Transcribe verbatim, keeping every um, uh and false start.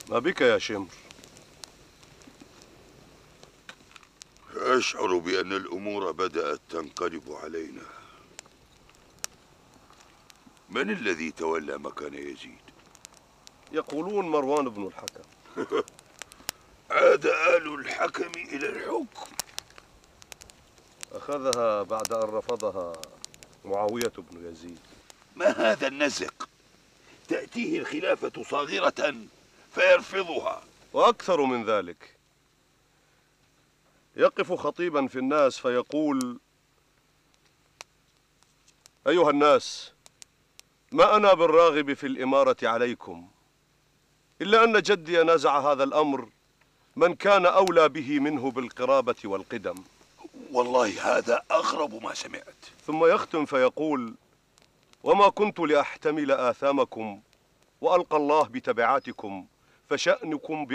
ما بك يا شمر؟ أشعر بأن الأمور بدأت تنقلب علينا. من الذي تولى مكان يزيد؟ يقولون مروان بن الحكم. عاد آل الحكم إلى الحكم. أخذها بعد أن رفضها معاوية بن يزيد. ما هذا النزق؟ تأتيه الخلافة صاغرة فيرفضها. وأكثر من ذلك، يقف خطيبا في الناس فيقول: أيها الناس، ما أنا بالراغب في الإمارة عليكم، إلا أن جدي نازع هذا الأمر من كان أولى به منه بالقرابة والقدم. والله هذا أغرب ما سمعت. ثم يختم فيقول: وما كنت لأحتمل آثامكم وألقى الله بتبعاتكم، فشأنكم